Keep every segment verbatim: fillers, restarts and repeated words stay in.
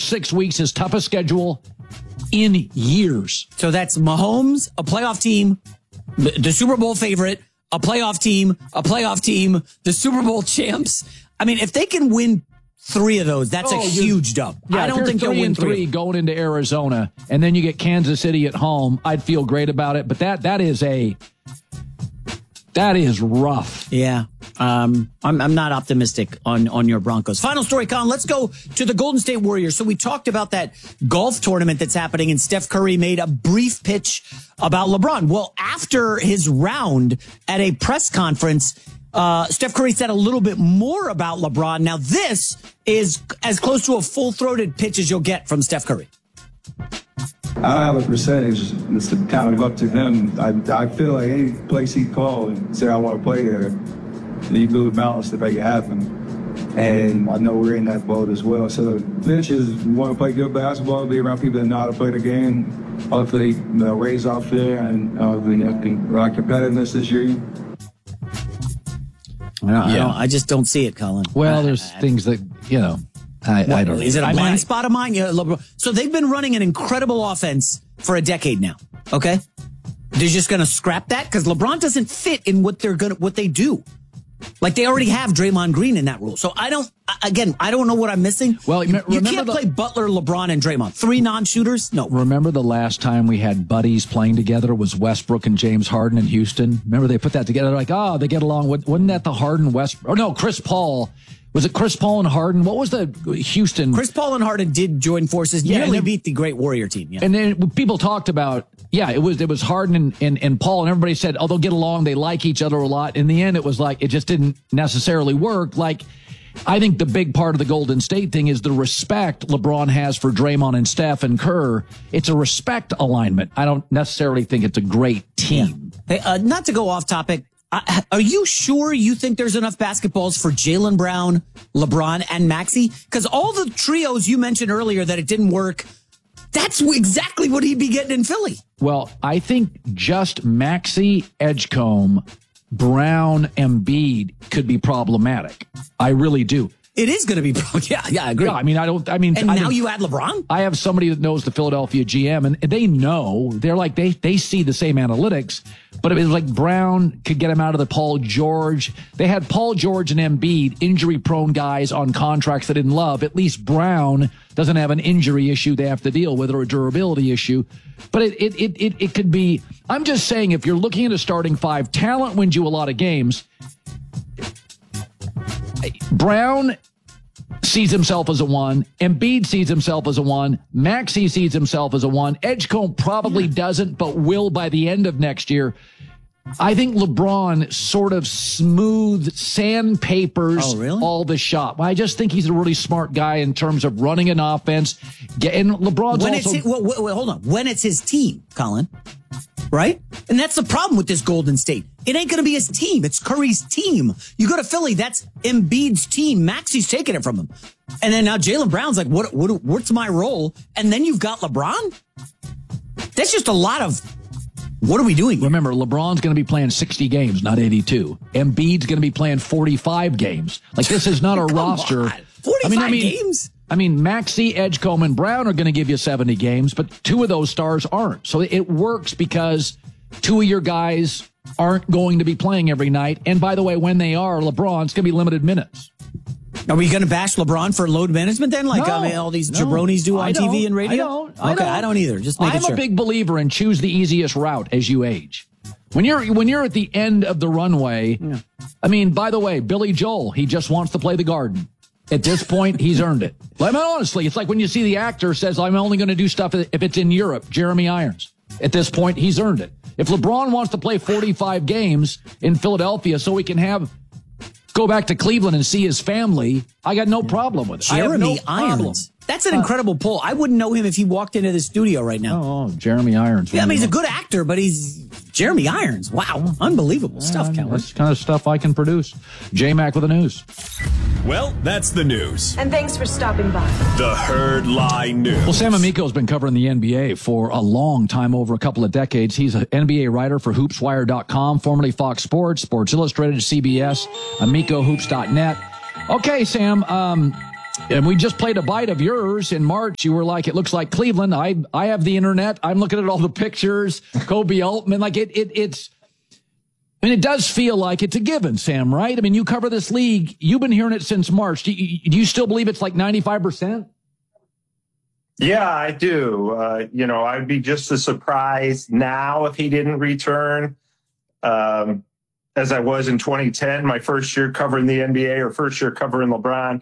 six weeks, his toughest schedule in years. So that's Mahomes, a playoff team, the Super Bowl favorite, a playoff team, a playoff team, the Super Bowl champs. I mean, if they can win three of those, that's oh, a huge dub. Yeah, I don't think they'll win three. three going into Arizona, and then you get Kansas City at home. I'd feel great about it, but that that is a that is rough. Yeah, um, I'm I'm not optimistic on on your Broncos. Final story, Colin. Let's go to the Golden State Warriors. So we talked about that golf tournament that's happening, and Steph Curry made a brief pitch about LeBron. Well, after his round at a press conference, Uh, Steph Curry said a little bit more about LeBron. Now, this is as close to a full-throated pitch as you'll get from Steph Curry. I don't have a percentage. It's kind of up to him. I, I feel like any place he called and say, I want to play there, you do the balance to make it happen. And I know we're in that boat as well. So the pitch is, we want to play good basketball, be around people that know how to play the game, hopefully you know, raise off there and uh, the uh, competitiveness this year. I, don't, yeah. I, don't, I just don't see it, Colin. Well, there's I, things that, you know, I, I don't know. Is it a I blind mean, spot of mine? Yeah, so they've been running an incredible offense for a decade now, okay? They're just going to scrap that because LeBron doesn't fit in what they're gonna what they do. Like, they already have Draymond Green in that role. So I don't, again, I don't know what I'm missing. Well, you, you can't the, play Butler, LeBron, and Draymond. Three non-shooters? No. Remember the last time we had buddies playing together was Westbrook and James Harden in Houston? Remember they put that together? Like, oh, they get along. Wasn't that the Harden West? Oh, no, Chris Paul. Was it Chris Paul and Harden? What was the Houston? Chris Paul and Harden did join forces. Yeah, nearly then, beat the great Warrior team. Yeah. And then people talked about, yeah, it was it was Harden and, and, and Paul, and everybody said, oh, they'll get along. They like each other a lot. In the end, it was like it just didn't necessarily work. Like, I think the big part of the Golden State thing is the respect LeBron has for Draymond and Steph and Kerr. It's a respect alignment. I don't necessarily think it's a great team. Yeah. Hey, uh, not to go off topic. Uh, are you sure you think there's enough basketballs for Jaylen Brown, LeBron, and Maxey? Because all the trios you mentioned earlier that it didn't work, that's exactly what he'd be getting in Philly. Well, I think just Maxey, Edgecombe, Brown, Embiid could be problematic. I really do. It is going to be, yeah, yeah, I agree. Yeah, I mean, I don't, I mean, and I now you add LeBron? I have somebody that knows the Philadelphia G M, and they know, they're like, they, they see the same analytics, but it was like Brown could get him out of the Paul George. They had Paul George and Embiid, injury-prone guys on contracts they didn't love. At least Brown doesn't have an injury issue they have to deal with or a durability issue. But it, it, it, it, it could be, I'm just saying, if you're looking at a starting five, talent wins you a lot of games. Brown sees himself as a one. Embiid sees himself as a one. Maxey sees himself as a one. Edgecombe probably yeah. doesn't, but will by the end of next year. I think LeBron sort of smooth sandpapers oh, really? all the shot. I just think he's a really smart guy in terms of running an offense. And LeBron's when also... It's his, wait, wait, hold on. When it's his team, Colin, right? And that's the problem with this Golden State. It ain't going to be his team. It's Curry's team. You go to Philly, that's Embiid's team. Maxey's taking it from him. And then now Jaylen Brown's like, what, what, what's my role? And then you've got LeBron? That's just a lot of... What are we doing here? Remember, LeBron's going to be playing sixty games, not eighty-two. Embiid's going to be playing forty-five games. Like, this is not a roster. On. forty-five I mean, I mean, games? I mean, Maxey, Edgecombe, and Brown are going to give you seventy games, but two of those stars aren't. So it works because two of your guys aren't going to be playing every night. And by the way, when they are, LeBron's going to be limited minutes. Are we going to bash LeBron for load management then? Like no, I mean, all these no, jabronis do on T V and radio? I don't. I okay, don't. I don't either. Just making I'm sure. a big believer in choose the easiest route as you age. When you're when you're at the end of the runway, yeah. I mean, by the way, Billy Joel, he just wants to play the Garden. At this point, he's earned it. I mean, honestly, it's like when you see the actor says, I'm only going to do stuff if it's in Europe, Jeremy Irons. At this point, he's earned it. If LeBron wants to play forty-five games in Philadelphia so he can have go back to Cleveland and see his family, I got no problem with it. Jeremy no Irons. That's an incredible pull. I wouldn't know him if he walked into the studio right now. Oh, Jeremy Irons. Yeah, I mean, he's a good actor, but he's Jeremy Irons. Wow. Unbelievable yeah, stuff, Kelly. That's the kind of stuff I can produce. J-Mac with the news. Well, that's the news. And thanks for stopping by. The Herd Lie News. Well, Sam Amico's been covering the N B A for a long time, over a couple of decades. He's an N B A writer for Hoops Wire dot com, formerly Fox Sports, Sports Illustrated, C B S, Amico Hoops dot net. Okay, Sam, um, And we just played a bite of yours in March. You were like, it looks like Cleveland. I I have the internet. I'm looking at all the pictures. Kobe Altman, like it it it's. I mean, it does feel like it's a given, Sam. Right? I mean, you cover this league. You've been hearing it since March. Do you, do you still believe it's like ninety-five percent? Yeah, I do. Uh, you know, I'd be just as surprised now if he didn't return um, as I was in twenty ten, my first year covering the N B A or first year covering LeBron.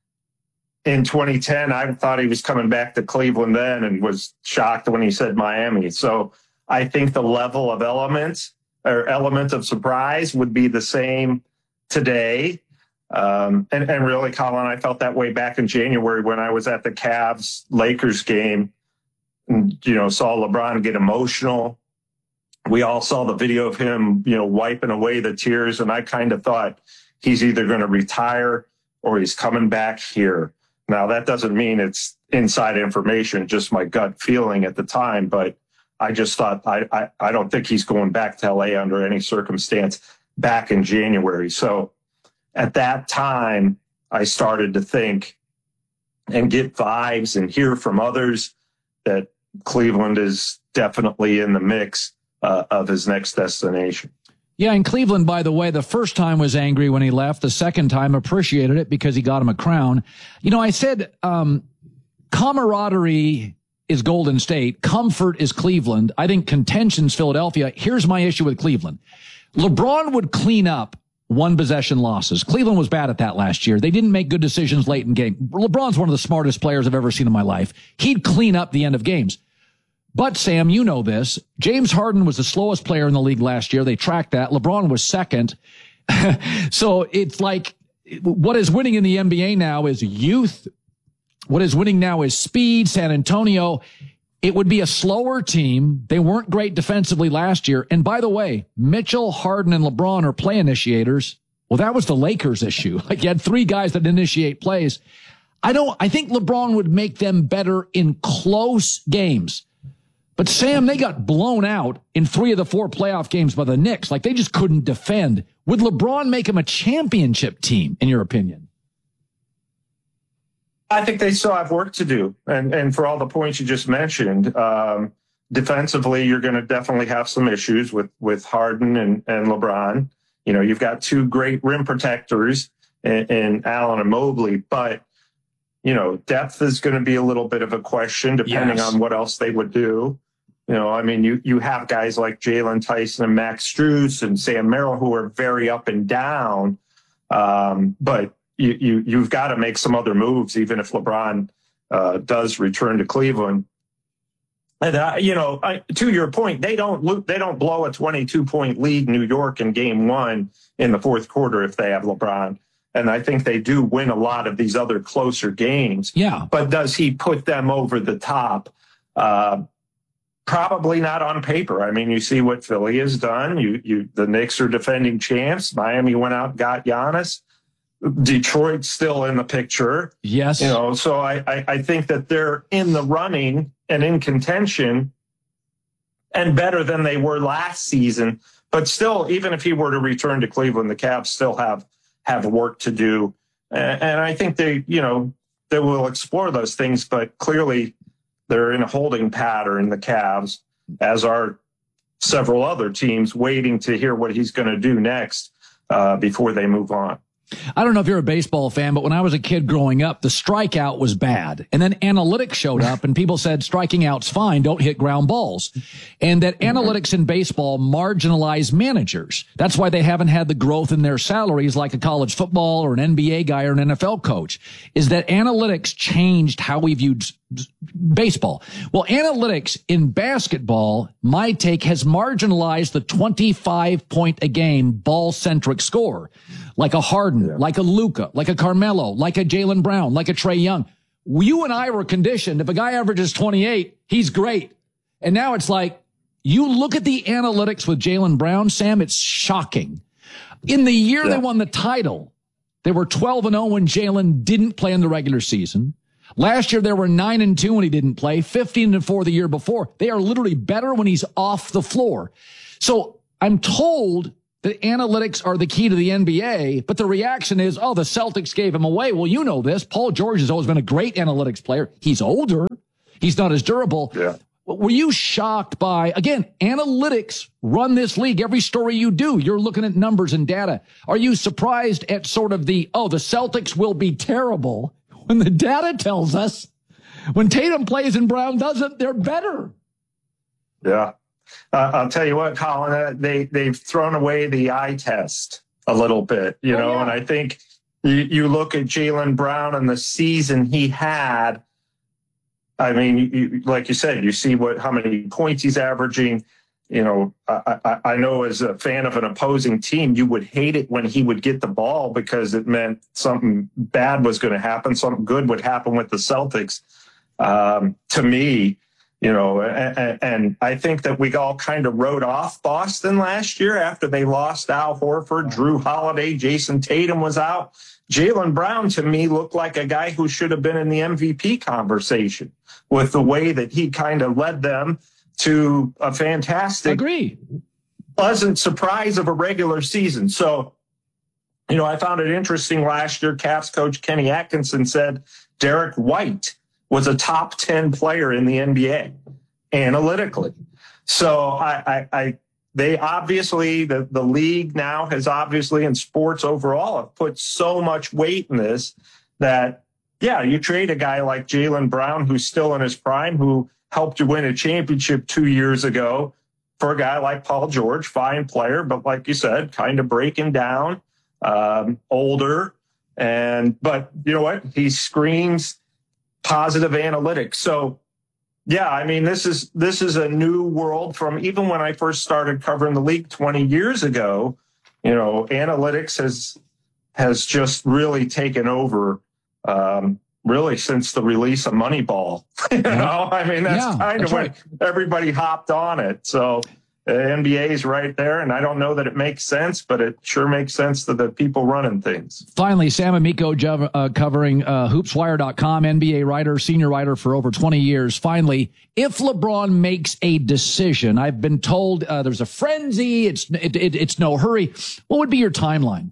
In twenty ten, I thought he was coming back to Cleveland then and was shocked when he said Miami. So I think the level of elements or element of surprise would be the same today. Um, and, and really, Colin, I felt that way back in January when I was at the Cavs Lakers game and, you know, saw LeBron get emotional. We all saw the video of him, you know, wiping away the tears. And I kind of thought he's either going to retire or he's coming back here. Now, that doesn't mean it's inside information, just my gut feeling at the time. But I just thought I, I, I don't think he's going back to L A under any circumstance back in January. So at that time, I started to think and get vibes and hear from others that Cleveland is definitely in the mix uh, of his next destination. Yeah, and Cleveland, by the way, the first time was angry when he left. The second time appreciated it because he got him a crown. You know, I said um, camaraderie is Golden State. Comfort is Cleveland. I think contention's Philadelphia. Here's my issue with Cleveland. LeBron would clean up one possession losses. Cleveland was bad at that last year. They didn't make good decisions late in game. LeBron's one of the smartest players I've ever seen in my life. He'd clean up the end of games. But, Sam, you know this. James Harden was the slowest player in the league last year. They tracked that. LeBron was second. So it's like what is winning in the N B A now is youth. What is winning now is speed. San Antonio, it would be a slower team. They weren't great defensively last year. And by the way, Mitchell, Harden, and LeBron are play initiators. Well, that was the Lakers' issue. Like you had three guys that initiate plays. I don't, I think LeBron would make them better in close games. But, Sam, they got blown out in three of the four playoff games by the Knicks. Like, they just couldn't defend. Would LeBron make them a championship team, in your opinion? I think they still have work to do. And and for all the points you just mentioned, um, defensively, you're going to definitely have some issues with, with Harden and, and LeBron. You know, you've got two great rim protectors in, in Allen and Mobley, but, you know, depth is going to be a little bit of a question depending yes. on what else they would do. You know, I mean, you, you have guys like Jalen Tyson and Max Strus and Sam Merrill who are very up and down. Um, but you, you, you've got to make some other moves, even if LeBron uh, does return to Cleveland. And, uh, you know, I, to your point, they don't they don't blow a twenty-two point lead New York in game one in the fourth quarter if they have LeBron. And I think they do win a lot of these other closer games. Yeah. But does he put them over the top? Uh, Probably not on paper. I mean, you see what Philly has done. You, you, the Knicks are defending champs. Miami went out and got Giannis. Detroit's still in the picture. Yes. You know, so I, I, I think that they're in the running and in contention and better than they were last season. But still, even if he were to return to Cleveland, the Cavs still have, have work to do. And, and I think they, you know, they will explore those things, but clearly they're in a holding pattern, the Cavs, as are several other teams waiting to hear what he's going to do next uh, before they move on. I don't know if you're a baseball fan, but when I was a kid growing up, the strikeout was bad. And then analytics showed up and people said striking out's fine, don't hit ground balls. And that analytics in baseball marginalize managers. That's why they haven't had the growth in their salaries like a college football or an N B A guy or an N F L coach, is that analytics changed how we viewed baseball. Well, analytics in basketball, my take, has marginalized the twenty-five point a game ball-centric score. Like a Harden, yeah. like a Luka, like a Carmelo, like a Jaylen Brown, like a Trae Young. You and I were conditioned. If a guy averages twenty-eight, he's great. And now it's like, you look at the analytics with Jaylen Brown, Sam, it's shocking. In the year yeah. they won the title, they were twelve and oh when Jaylen didn't play in the regular season. Last year, they were nine and two when he didn't play, fifteen and four the year before. They are literally better when he's off the floor. So I'm told that analytics are the key to the N B A, but the reaction is, oh, the Celtics gave him away. Well, you know this. Paul George has always been a great analytics player. He's older. He's not as durable. Yeah. Were you shocked by, again, analytics run this league? Every story you do, you're looking at numbers and data. Are you surprised at sort of the, oh, the Celtics will be terrible, when the data tells us when Tatum plays and Brown doesn't, they're better? Yeah. Uh, I'll tell you what, Colin, uh, they, they've thrown away the eye test a little bit, you oh, know, yeah. and I think you, you look at Jaylen Brown and the season he had. I mean, you, like you said, you see what how many points he's averaging. You know, I, I, I know as a fan of an opposing team, you would hate it when he would get the ball because it meant something bad was going to happen, something good would happen with the Celtics. Um, to me, you know, and, and I think that we all kind of wrote off Boston last year after they lost Al Horford, Drew Holiday, Jason Tatum was out. Jaylen Brown, to me, looked like a guy who should have been in the M V P conversation with the way that he kind of led them to a fantastic, Agree. pleasant surprise of a regular season. So, you know, I found it interesting last year, Cavs coach Kenny Atkinson said Derek White was a top ten player in the N B A analytically. So I, I, I they obviously, the, the league now has obviously, in sports overall, have put so much weight in this that, yeah, you trade a guy like Jaylen Brown, who's still in his prime, who helped you win a championship two years ago, for a guy like Paul George, fine player, but like you said, kind of breaking down, um, older. And, but you know what? He screams positive analytics. So, yeah, I mean, this is this is a new world from even when I first started covering the league twenty years ago. You know, analytics has has just really taken over, um, really since the release of Moneyball. you know, I mean, that's yeah, kind that's of when right. everybody hopped on it. So the N B A is right there, and I don't know that it makes sense, but it sure makes sense to the people running things. Finally, Sam Amico jo- uh, covering uh, hoops wire dot com, N B A writer, senior writer for over twenty years. Finally, if LeBron makes a decision, I've been told uh, there's a frenzy, it's it, it, it's no hurry. What would be your timeline?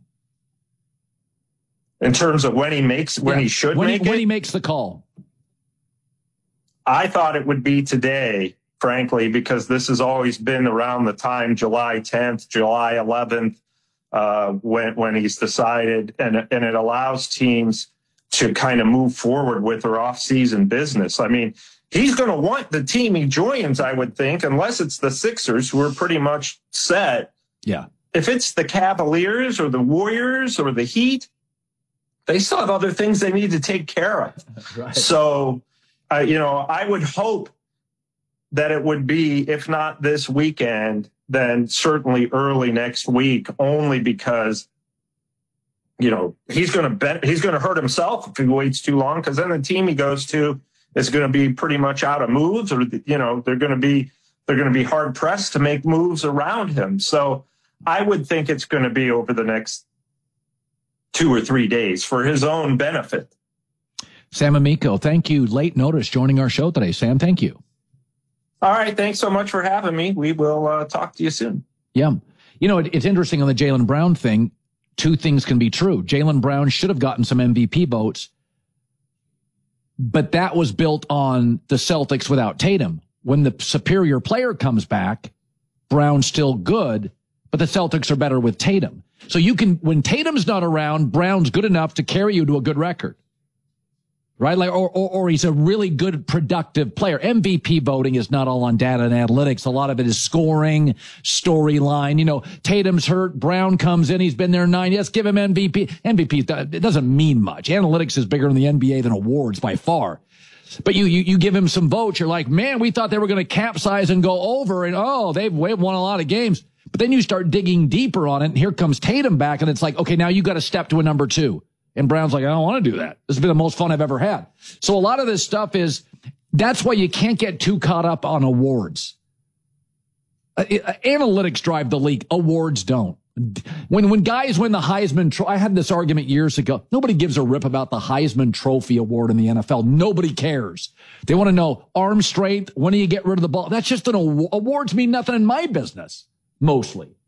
In terms of when he makes, when Yeah. he should when make he, it? When he makes the call. I thought it would be today, frankly, because this has always been around the time, July tenth, July eleventh, uh, when when he's decided, and and it allows teams to kind of move forward with their off-season business. I mean, he's going to want the team he joins, I would think, unless it's the Sixers, who are pretty much set. Yeah. If it's the Cavaliers or the Warriors or the Heat, they still have other things they need to take care of. Right. So, uh, you know, I would hope that it would be, if not this weekend, then certainly early next week, only because, you know, he's going to bet, he's going to hurt himself if he waits too long, because then the team he goes to is going to be pretty much out of moves, or, you know, they're going to be, they're going to be hard pressed to make moves around him. So I would think it's going to be over the next two or three days for his own benefit. Sam Amico, thank you. Late notice joining our show today. Sam, thank you. All right. Thanks so much for having me. We will uh, talk to you soon. Yeah. You know, it, it's interesting on the Jaylen Brown thing. Two things can be true. Jaylen Brown should have gotten some M V P votes, but that was built on the Celtics without Tatum. When the superior player comes back, Brown's still good, but the Celtics are better with Tatum. So you can, when Tatum's not around, Brown's good enough to carry you to a good record. Right? Like, or, or, or he's a really good, productive player. M V P voting is not all on data and analytics. A lot of it is scoring, storyline. You know, Tatum's hurt. Brown comes in. He's been there nine. Yes, give him M V P. M V P, it doesn't mean much. Analytics is bigger in the N B A than awards by far. But you, you, you give him some votes. You're like, man, we thought they were going to capsize and go over, and oh, they've, they've won a lot of games. But then you start digging deeper on it, and here comes Tatum back, and it's like, okay, now you got to step to a number two. And Brown's like, I don't want to do that. This has been the most fun I've ever had. So a lot of this stuff is, that's why you can't get too caught up on awards. Uh, uh, analytics drive the league. Awards don't. When when guys win the Heisman Trophy, I had this argument years ago. Nobody gives a rip about the Heisman Trophy award in the N F L. Nobody cares. They want to know arm strength. When do you get rid of the ball? That's just an award. Awards mean nothing in my business, mostly.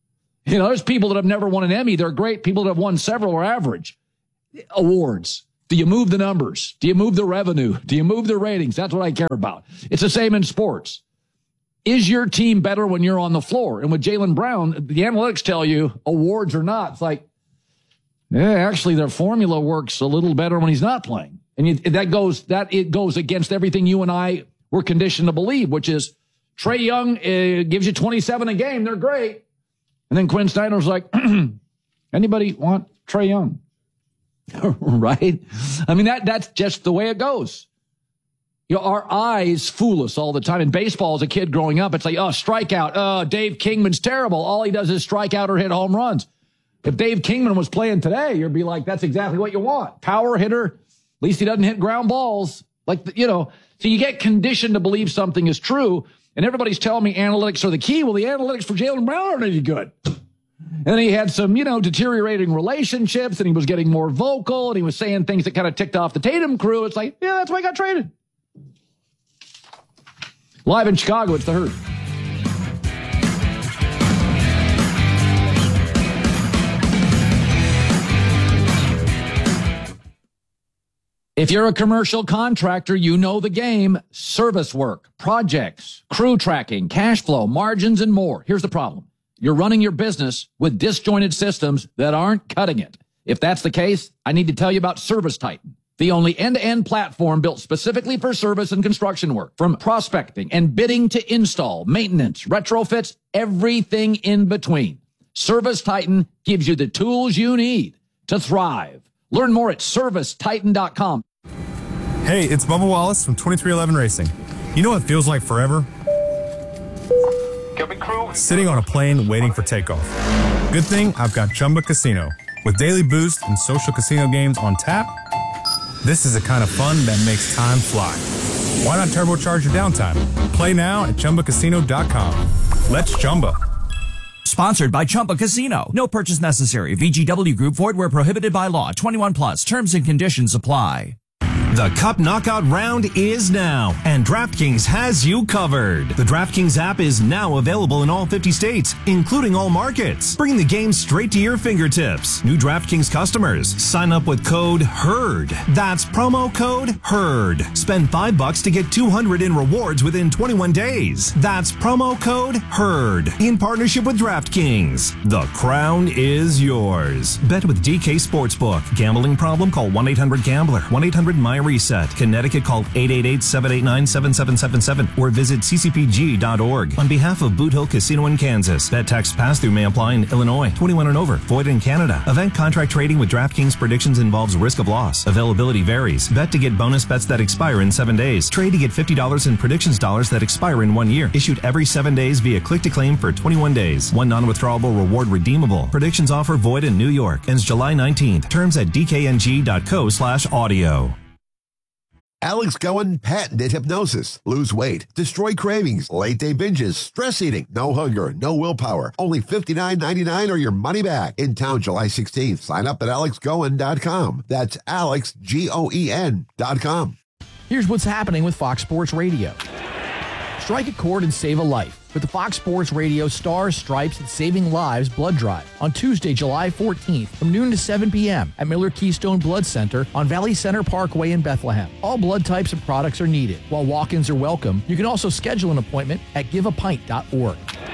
You know, there's people that have never won an Emmy. They're great. People that have won several are average. Awards. Do you move the numbers? Do you move the revenue? Do you move the ratings? That's what I care about. It's the same in sports. Is your team better when you're on the floor? And with Jaylen Brown, the analytics tell you awards or not. It's like, yeah, actually their formula works a little better when he's not playing. And you, that goes, that it goes against everything you and I were conditioned to believe, which is Trae Young uh, gives you twenty-seven a game. They're great. And then Quinn Snyder's like, anybody want Trae Young? Right? I mean, that that's just the way it goes. You know, our eyes fool us all the time. In baseball, as a kid growing up, it's like, oh, strikeout. Oh, Dave Kingman's terrible. All he does is strike out or hit home runs. If Dave Kingman was playing today, you'd be like, that's exactly what you want. Power hitter. At least he doesn't hit ground balls. Like, you know, so you get conditioned to believe something is true. And everybody's telling me analytics are the key. Well, the analytics for Jaylen Brown aren't any good. And then he had some, you know, deteriorating relationships, and he was getting more vocal, and he was saying things that kind of ticked off the Tatum crew. It's like, yeah, that's why he got traded. Live in Chicago, it's The Herd. If you're a commercial contractor, you know the game. Service work, projects, crew tracking, cash flow, margins, and more. Here's the problem. You're running your business with disjointed systems that aren't cutting it. If that's the case, I need to tell you about ServiceTitan, the only end-to-end platform built specifically for service and construction work. From prospecting and bidding to install, maintenance, retrofits, everything in between. ServiceTitan gives you the tools you need to thrive. Learn more at service titan dot com. Hey, it's Bubba Wallace from twenty-three eleven Racing. You know what feels like forever? Sitting on a plane waiting for takeoff. Good thing I've got Chumba Casino. With daily boost and social casino games on tap, this is the kind of fun that makes time fly. Why not turbocharge your downtime? Play now at chumba casino dot com. Let's Chumba. Sponsored by Chumba Casino. No purchase necessary. V G W Group. Void where prohibited by law. twenty-one plus. Terms and conditions apply. The Cup Knockout round is now, and DraftKings has you covered. The DraftKings app is now available in all fifty states, including all markets. Bring the game straight to your fingertips. New DraftKings customers, sign up with code HERD. That's promo code HERD. Spend five bucks to get two hundred in rewards within twenty-one days. That's promo code HERD. In partnership with DraftKings. The crown is yours. Bet with D K Sportsbook. Gambling problem? Call one eight hundred gambler. one eight hundred my reset. Connecticut, call eight eight eight, seven eight nine, seven seven seven seven or visit c c p g dot org. On behalf of Boot Hill Casino in Kansas, bet tax pass-through may apply in Illinois. twenty-one and over. Void in Canada. Event contract trading with DraftKings predictions involves risk of loss. Availability varies. Bet to get bonus bets that expire in seven days. Trade to get fifty dollars in predictions dollars that expire in one year. Issued every seven days via click-to-claim for twenty-one days. One non-withdrawable reward redeemable. Predictions offer void in New York. Ends July nineteenth. Terms at d k n g dot co slash audio. Alex Cohen patented hypnosis. Lose weight, destroy cravings, late day binges, stress eating, no hunger, no willpower. Only fifty-nine ninety-nine or your money back. In town July sixteenth. Sign up at alex goen dot com. That's Alex, G O E N dot com. Here's what's happening with Fox Sports Radio. Strike a chord and save a life with the Fox Sports Radio Stars, Stripes, and Saving Lives Blood Drive on Tuesday, July fourteenth from noon to seven p.m. at Miller Keystone Blood Center on Valley Center Parkway in Bethlehem. All blood types and products are needed. While walk-ins are welcome, you can also schedule an appointment at give a pint dot org.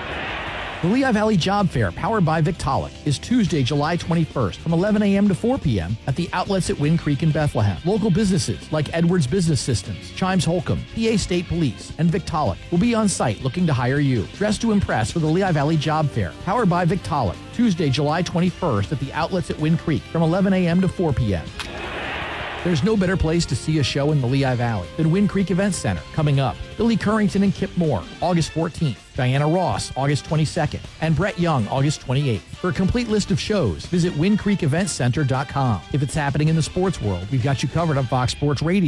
The Lehigh Valley Job Fair, powered by Victaulic, is Tuesday, July twenty-first from eleven a.m. to four p.m. at the outlets at Wind Creek in Bethlehem. Local businesses like Edwards Business Systems, Chimes Holcomb, P A State Police, and Victaulic will be on site looking to hire you. Dress to impress for the Lehigh Valley Job Fair, powered by Victaulic, Tuesday, July twenty-first at the outlets at Wind Creek from eleven a.m. to four p.m. There's no better place to see a show in the Lehigh Valley than Wind Creek Event Center. Coming up, Billy Currington and Kip Moore, August fourteenth. Diana Ross, August twenty-second. And Brett Young, August twenty-eighth. For a complete list of shows, visit wind creek event center dot com. If it's happening in the sports world, we've got you covered on Fox Sports Radio.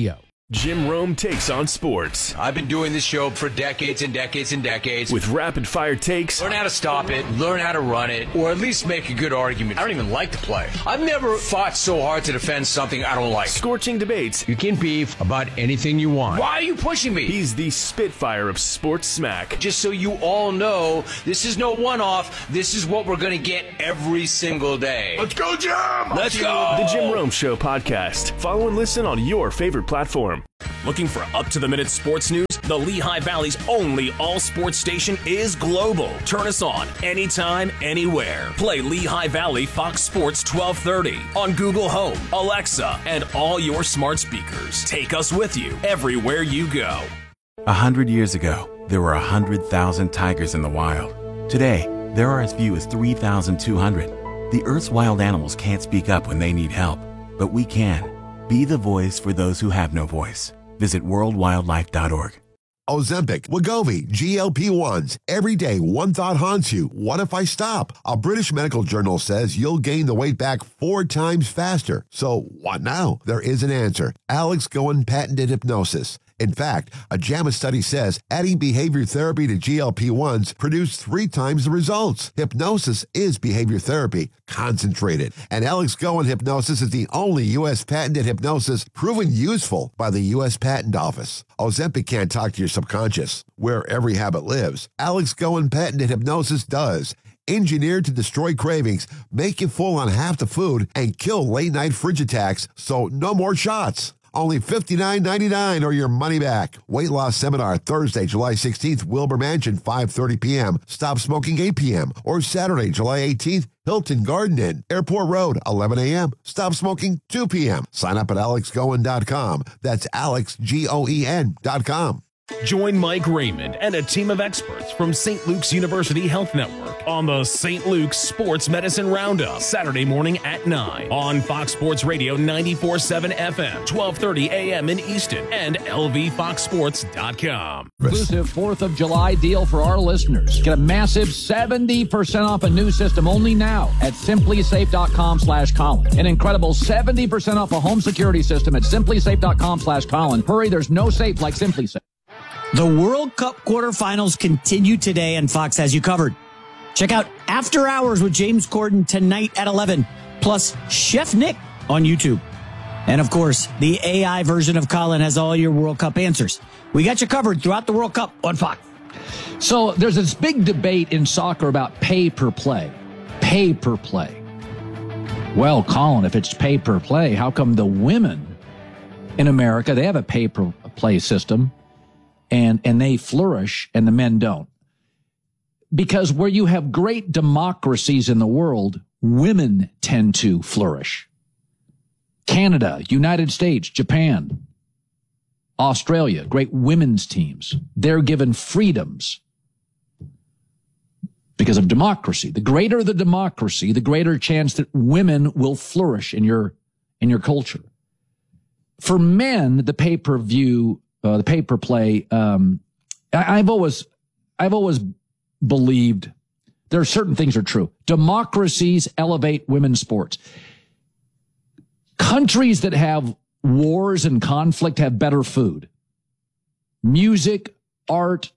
Jim Rome takes on sports. I've been doing this show for decades and decades and decades. With rapid fire takes. Learn how to stop it, learn how to run it, or at least make a good argument. I don't even like to play. I've never fought so hard to defend something I don't like. Scorching debates. You can beef about anything you want. Why are you pushing me? He's the Spitfire of sports smack. Just so you all know, this is no one-off. This is what we're going to get every single day. Let's go, Jim! Let's go! The Jim Rome Show podcast. Follow and listen on your favorite platform. Looking for up-to-the-minute sports news? The Lehigh Valley's only all-sports station is global. Turn us on anytime, anywhere. Play Lehigh Valley Fox Sports twelve thirty on Google Home, Alexa, and all your smart speakers. Take us with you everywhere you go. A hundred years ago, there were a hundred thousand tigers in the wild. Today, there are as few as three thousand two hundred. The Earth's wild animals can't speak up when they need help, but we can. Be the voice for those who have no voice. Visit world wildlife dot org. Ozempic, Wegovy, G L P ones. Every day, one thought haunts you. What if I stop? A British medical journal says you'll gain the weight back four times faster. So what now? There is an answer. Alex Goen patented hypnosis. In fact, a JAMA study says adding behavior therapy to G L P ones produced three times the results. Hypnosis is behavior therapy, concentrated. And Alex Goen Hypnosis is the only U S patented hypnosis proven useful by the U S Patent Office. Ozempic can't talk to your subconscious, where every habit lives. Alex Goen patented hypnosis does. Engineered to destroy cravings, make you full on half the food, and kill late-night fridge attacks, so no more shots. Only fifty-nine ninety-nine or your money back. Weight loss seminar Thursday, July sixteenth, Wilbur Mansion, five thirty p.m. Stop smoking, eight p.m. Or Saturday, July eighteenth, Hilton Garden Inn, Airport Road, eleven a.m. Stop smoking, two p.m. Sign up at alex goen dot com. That's Alex, G O E N dot com. Join Mike Raymond and a team of experts from Saint Luke's University Health Network on the Saint Luke's Sports Medicine Roundup, Saturday morning at nine on Fox Sports Radio ninety-four point seven F M, twelve thirty a.m. in Easton, and L V fox sports dot com. Exclusive fourth of July deal for our listeners. Get a massive seventy percent off a new system only now at simply safe dot com slash Colin. An incredible seventy percent off a home security system at simply safe dot com slash Colin. Hurry, there's no safe like SimpliSafe. The World Cup quarterfinals continue today, and Fox has you covered. Check out After Hours with James Corden tonight at eleven, plus Chef Nick on YouTube. And, of course, the A I version of Colin has all your World Cup answers. We got you covered throughout the World Cup on Fox. So there's this big debate in soccer about pay-per-play. Pay-per-play. Well, Colin, if it's pay-per-play, how come the women in America, they have a pay-per-play system, and and they flourish and the men don't? Because where you have great democracies in the world, women tend to flourish. Canada, United States, Japan, Australia, great women's teams. They're given freedoms because of democracy. The greater the democracy, the greater chance that women will flourish in your in your culture. For men, the pay-per-view Uh, the pay-per-play, um, I, I've always, I've always believed there are certain things are true. Democracies elevate women's sports. Countries that have wars and conflict have better food. Music, art,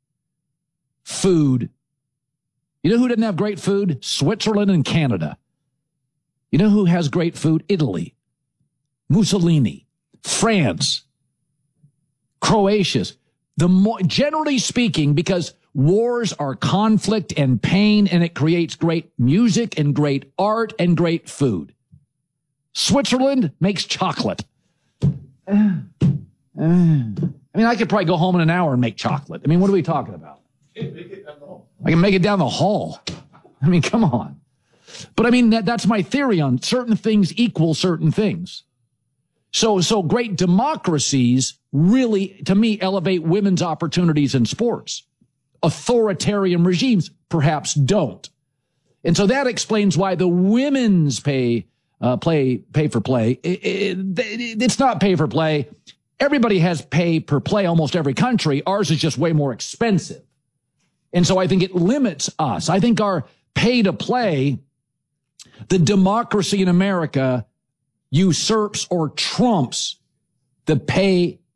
food. You know who didn't have great food? Switzerland and Canada. You know who has great food? Italy, Mussolini, France, Croatia's. The more, generally speaking, because wars are conflict and pain, and it creates great music and great art and great food. Switzerland makes chocolate. Uh, uh, I mean, I could probably go home in an hour and make chocolate. I mean, what are we talking about? I can make it down the hall. I mean, come on. But I mean, that, that's my theory on certain things equal certain things. So, so great democracies really, to me, elevate women's opportunities in sports. Authoritarian regimes perhaps don't. And so that explains why the women's pay, uh, play, pay for play. It, it, it's not pay for play. Everybody has pay per play, almost every country. Ours is just way more expensive. And so I think it limits us. I think our pay to play, the democracy in America usurps or trumps the pay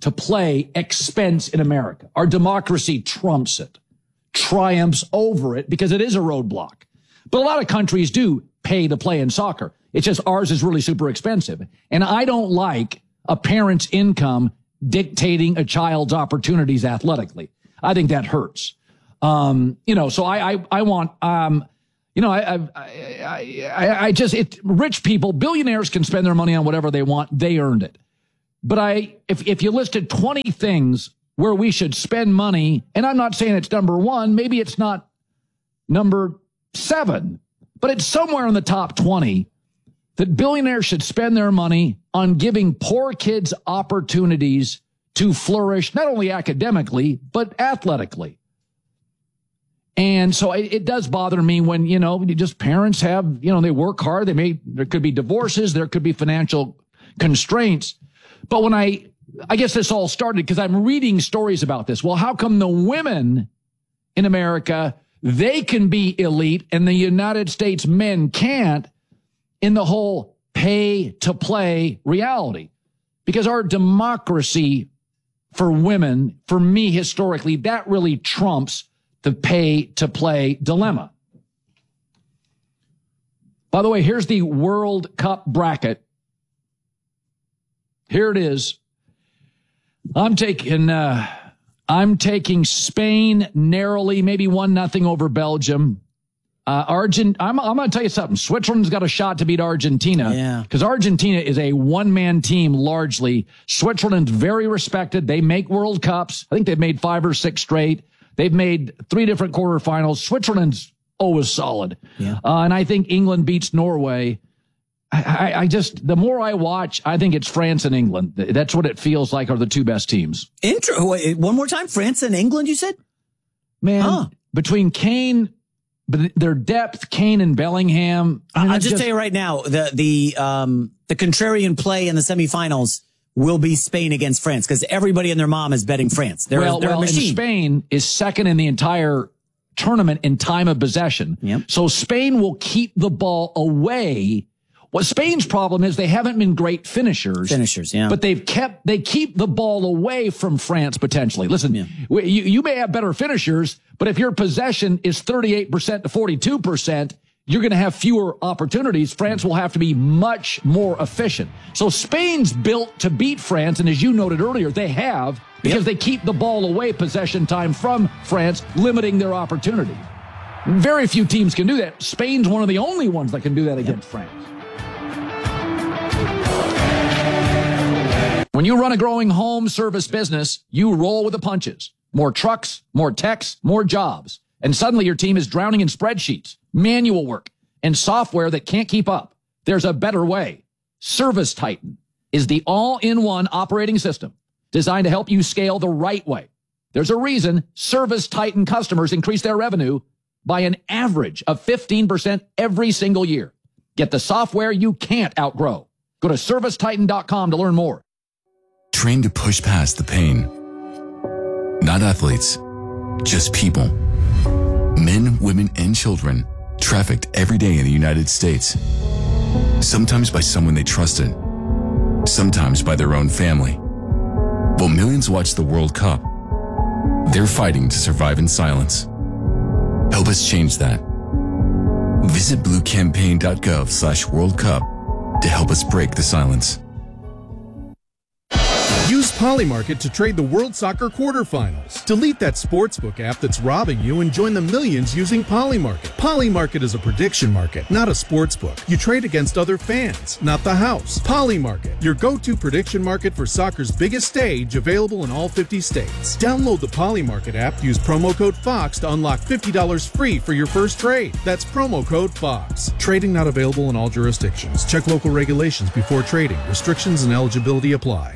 to play expense in America. Our democracy trumps it, triumphs over it because it is a roadblock. But a lot of countries do pay to play in soccer. It's just ours is really super expensive. And I don't like a parent's income dictating a child's opportunities athletically. I think that hurts. Um, you know, so I, I, I want, um, you know, I, I, I, I, I just, it, rich people, billionaires can spend their money on whatever they want. They earned it. But I, if, if you listed twenty things where we should spend money, and I'm not saying it's number one, maybe it's not number seven, but it's somewhere in the top twenty that billionaires should spend their money on giving poor kids opportunities to flourish, not only academically, but athletically. And so it, it does bother me when, you know, you just parents have, you know, they work hard. They may, there could be divorces. There could be financial constraints. But when I, I guess this all started because I'm reading stories about this. Well, how come the women in America, they can be elite and the United States men can't in the whole pay to play reality? Because our democracy for women, for me historically, that really trumps the pay to play dilemma. By the way, here's the World Cup bracket. Here it is. I'm taking, uh, I'm taking Spain narrowly, maybe one nothing over Belgium. Uh, Argent, I'm, I'm going to tell you something. Switzerland's got a shot to beat Argentina. Yeah. Because Argentina is a one-man team largely. Switzerland's very respected. They make World Cups. I think they've made five or six straight. They've made three different quarterfinals. Switzerland's always solid. Yeah. Uh, and I think England beats Norway. I, I, I just, the more I watch, I think it's France and England. That's what it feels like are the two best teams. Intro. Wait, one more time. France and England, you said? Man, huh. between Kane, but their depth, Kane and Bellingham. I mean, I'll just, just tell you right now, the, the, um, the contrarian play in the semifinals will be Spain against France because everybody and their mom is betting France. They're, well, they're well, a and machine. Spain is second in the entire tournament in time of possession. Yep. So Spain will keep the ball away. What Spain's problem is they haven't been great finishers. Finishers, yeah. But they've kept, they keep the ball away from France potentially. Listen, Yeah. you, you may have better finishers, but if your possession is thirty-eight percent to forty-two percent, you're going to have fewer opportunities. France will have to be much more efficient. So Spain's built to beat France. And as you noted earlier, they have because Yep. they keep the ball away possession time from France, limiting their opportunity. Very few teams can do that. Spain's one of the only ones that can do that against France. When you run a growing home service business, you roll with the punches. More trucks, more techs, more jobs. And suddenly your team is drowning in spreadsheets, manual work, and software that can't keep up. There's a better way. Service Titan is the all-in-one operating system designed to help you scale the right way. There's a reason Service Titan customers increase their revenue by an average of fifteen percent every single year. Get the software you can't outgrow. Go to service titan dot com to learn more. Trained to push past the pain. Not athletes, just people. Men, women, and children trafficked every day in the United States. Sometimes by someone they trusted. Sometimes by their own family. While millions watch the World Cup, they're fighting to survive in silence. Help us change that. Visit blue campaign dot gov slash World Cup to help us break the silence. Use Polymarket to trade the World Soccer quarterfinals. Delete that sportsbook app that's robbing you and join the millions using Polymarket. Polymarket is a prediction market, not a sportsbook. You trade against other fans, not the house. Polymarket, your go-to prediction market for soccer's biggest stage, available in all fifty states. Download the Polymarket app, use promo code FOX to unlock fifty dollars free for your first trade. That's promo code FOX. Trading not available in all jurisdictions. Check local regulations before trading. Restrictions and eligibility apply.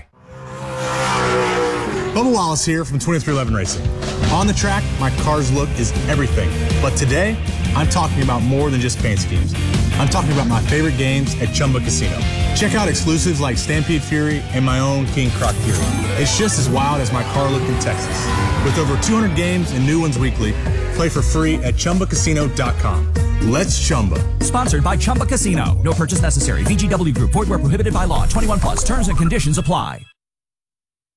Bubba Wallace here from twenty-three eleven Racing. On the track, my car's look is everything. But today, I'm talking about more than just paint schemes. I'm talking about my favorite games at Chumba Casino. Check out exclusives like Stampede Fury and my own King Croc Fury. It's just as wild as my car look in Texas. With over two hundred games and new ones weekly, play for free at chumba casino dot com. Let's Chumba. Sponsored by Chumba Casino. No purchase necessary. V G W Group. Void where prohibited by law. twenty-one plus. Terms and conditions apply.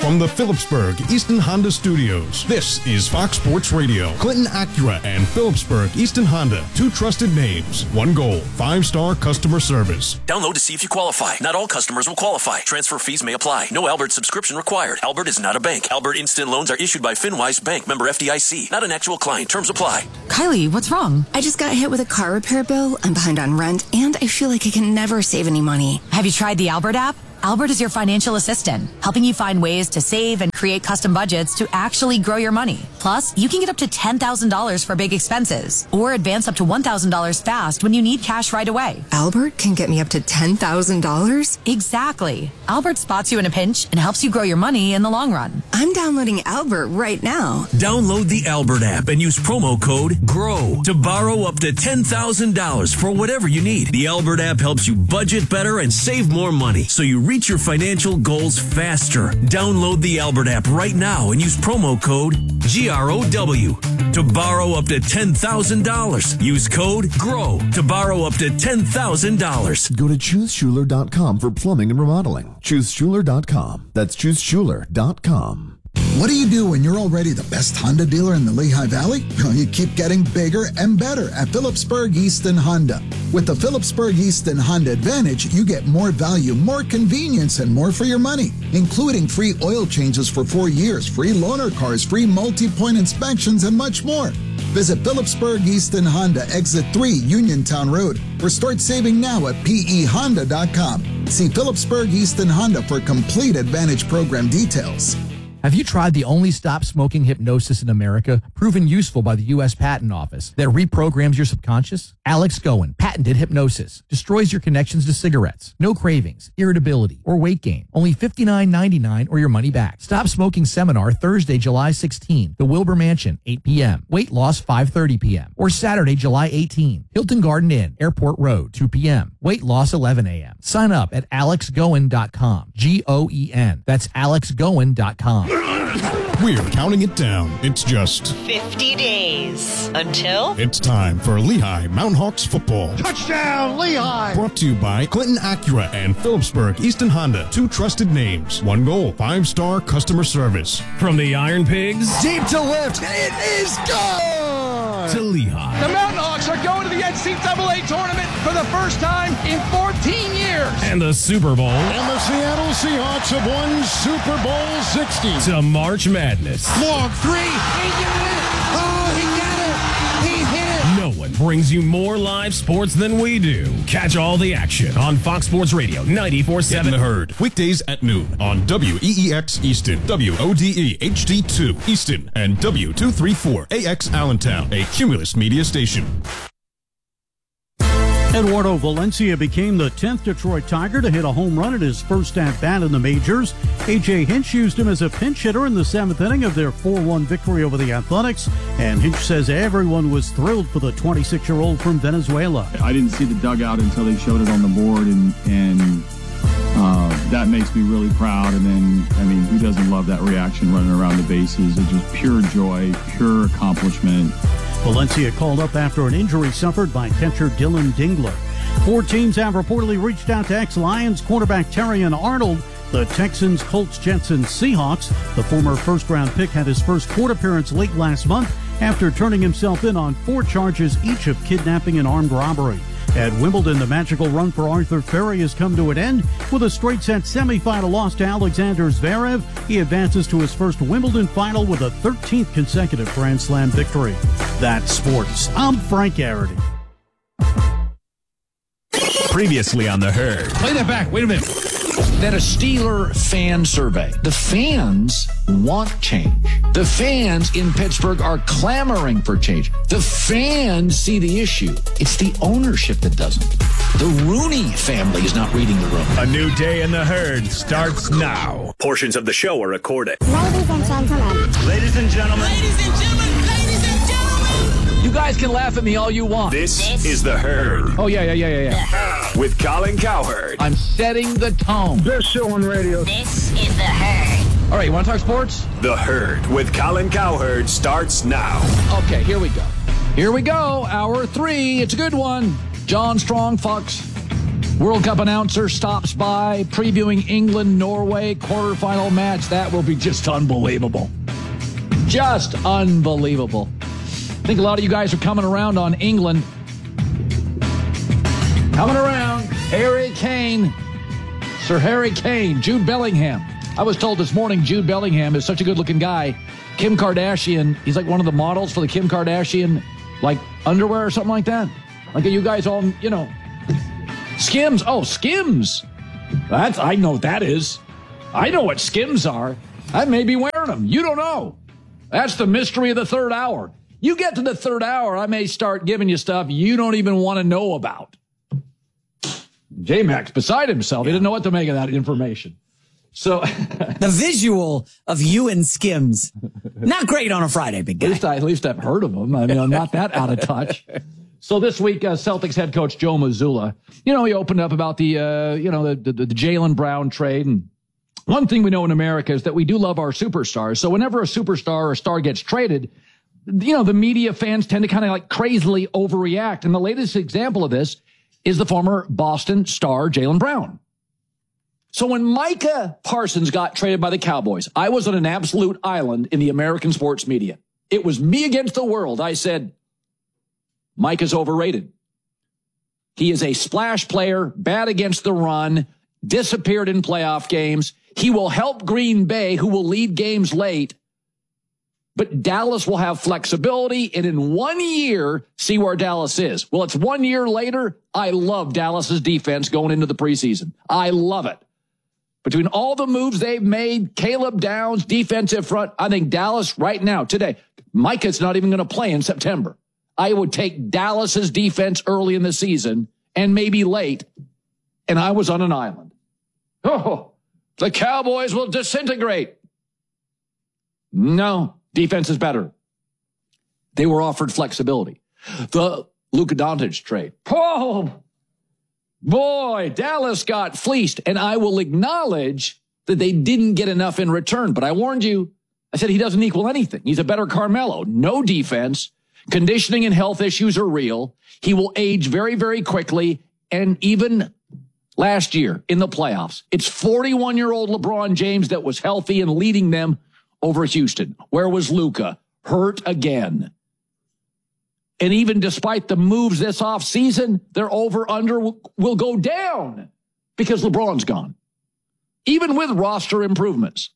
From the Phillipsburg Easton Honda Studios, this is Fox Sports Radio. Clinton Acura and Phillipsburg Easton Honda, two trusted names, one goal, five-star customer service. Download to see if you qualify. Not all customers will qualify. Transfer fees may apply. No Albert subscription required. Albert is not a bank. Albert Instant Loans are issued by FinWise Bank, member F D I C. Not an actual client. Terms apply. Kylie, what's wrong? I just got hit with a car repair bill. I'm behind on rent, and I feel like I can never save any money. Have you tried the Albert app? Albert is your financial assistant, helping you find ways to save and create custom budgets to actually grow your money. Plus, you can get up to ten thousand dollars for big expenses or advance up to one thousand dollars fast when you need cash right away. Albert can get me up to ten thousand dollars? Exactly. Albert spots you in a pinch and helps you grow your money in the long run. I'm downloading Albert right now. Download the Albert app and use promo code GROW to borrow up to ten thousand dollars for whatever you need. The Albert app helps you budget better and save more money, so you reach your financial goals faster. Download the Albert app right now and use promo code G R O W to borrow up to ten thousand dollars. Use code GROW to borrow up to ten thousand dollars. Go to choose schuler dot com for plumbing and remodeling. choose schuler dot com. That's choose schuler dot com. What do you do when you're already the best Honda dealer in the Lehigh Valley? Well, you keep getting bigger and better at Phillipsburg Easton Honda. With the Phillipsburg Easton Honda Advantage, you get more value, more convenience, and more for your money, including free oil changes for four years, free loaner cars, free multi-point inspections, and much more. Visit Phillipsburg Easton Honda, Exit three, Uniontown Road, or start saving now at P E honda dot com. See Phillipsburg Easton Honda for complete Advantage program details. Have you tried the only stop smoking hypnosis in America, proven useful by the U S Patent Office, that reprograms your subconscious? Alex Goen, patented hypnosis, destroys your connections to cigarettes. No cravings, irritability, or weight gain. Only fifty-nine ninety-nine or your money back. Stop Smoking Seminar Thursday, July sixteenth, the Wilbur Mansion, eight p.m. Weight loss, five thirty p.m. Or Saturday, July eighteenth, Hilton Garden Inn, Airport Road, two p.m. Weight loss, eleven a.m. Sign up at alex goen dot com. G O E N. That's alex goen dot com. We're counting it down. It's just fifty days until it's time for Lehigh Mountain Hawks football. Touchdown, Lehigh! Brought to you by Clinton Acura and Phillipsburg Easton Honda, two trusted names, one goal, five-star customer service. From the Iron Pigs deep to left, it is gone to Lehigh. The Mountain Hawks are going to the N C double A tournament for the first time in fourteen years. And the Super Bowl. And the Seattle Seahawks have won Super Bowl sixty. To March Madness. Long three. He got it. Oh, he got it. He hit it. No one brings you more live sports than we do. Catch all the action on Fox Sports Radio ninety-four seven. The Herd, weekdays at noon on W E E X Easton, W O D E H D two Easton, and W two thirty-four A X Allentown, a Cumulus media station. Eduardo Valencia became the tenth Detroit Tiger to hit a home run at his first at-bat in the majors. A J. Hinch used him as a pinch hitter in the seventh inning of their four one victory over the Athletics, and Hinch says everyone was thrilled for the twenty-six-year-old from Venezuela. I didn't see the dugout until they showed it on the board, and, and uh, that makes me really proud. And then, I mean, who doesn't love that reaction running around the bases? It's just pure joy, pure accomplishment. Valencia called up after an injury suffered by catcher Dylan Dingler. Four teams have reportedly reached out to ex-Lions quarterback Terrion Arnold. The Texans, Colts, Jets, and Seahawks. The former first-round pick had his first court appearance late last month after turning himself in on four charges, each of kidnapping and armed robbery. At Wimbledon, the magical run for Arthur Ferry has come to an end with a straight-set semifinal loss to Alexander Zverev. He advances to his first Wimbledon final with a thirteenth consecutive Grand Slam victory. That's sports. I'm Frank Garrity. Previously on The Herd. Play that back. Wait a minute. That a Steeler fan survey. The fans want change. The fans in Pittsburgh are clamoring for change. The fans see the issue. It's the ownership that doesn't. The Rooney family is not reading the room. A new day in The Herd starts now. Portions of the show are recorded. Ladies and gentlemen. Ladies and gentlemen. Ladies and gentlemen. Ladies and gentlemen. You guys can laugh at me all you want. This, this is The Herd. Oh, yeah, yeah, yeah, yeah, yeah. With Colin Cowherd. I'm setting the tone. Best show on radio. This is The Herd. All right, you want to talk sports? The Herd with Colin Cowherd starts now. Okay, here we go. Here we go. Hour three. It's a good one. John Strong, Fox World Cup announcer stops by, previewing England-Norway quarterfinal match. That will be just unbelievable. Just unbelievable. I think a lot of you guys are coming around on England. Coming around, Harry Kane. Sir Harry Kane, Jude Bellingham. I was told this morning Jude Bellingham is such a good-looking guy. Kim Kardashian, he's like one of the models for the Kim Kardashian, like, underwear or something like that. Like, you guys all, you know... Skims. Oh, Skims. That's, I know what that is. I know what Skims are. I may be wearing them. You don't know. That's the mystery of the third hour. You get to the third hour, I may start giving you stuff you don't even want to know about. J-Max beside himself. He didn't know what to make of that information. So the visual of you and Skims, not great on a Friday, big guy. At least, I, at least I've heard of them. I mean, I'm not that out of touch. So this week, uh, Celtics head coach Joe Mazzulla, you know, he opened up about the, uh, you know, the, the, the Jaylen Brown trade. And one thing we know in America is that we do love our superstars. So whenever a superstar or a star gets traded, you know, the media fans tend to kind of like crazily overreact. And the latest example of this is the former Boston star Jaylen Brown. So when Micah Parsons got traded by the Cowboys, I was on an absolute island in the American sports media. It was me against the world. I said, Micah's overrated. He is a splash player, bad against the run, disappeared in playoff games. He will help Green Bay, who will lead games late. But Dallas will have flexibility, and in one year, see where Dallas is. Well, it's one year later. I love Dallas's defense going into the preseason. I love it. Between all the moves they've made, Caleb Downs, defensive front, I think Dallas right now, today, Micah's not even going to play in September. I would take Dallas's defense early in the season and maybe late, and I was on an island. Oh, the Cowboys will disintegrate. No, defense is better. They were offered flexibility. The Luka Doncic trade. Oh, boy, Dallas got fleeced, and I will acknowledge that they didn't get enough in return. But I warned you, I said he doesn't equal anything. He's a better Carmelo. No defense. Conditioning and health issues are real. He will age very, very quickly. And even last year in the playoffs, it's forty-one-year-old LeBron James that was healthy and leading them over Houston. Where was Luka? Hurt again. And even despite the moves this offseason, their over-under will, will go down because LeBron's gone. Even with roster improvements.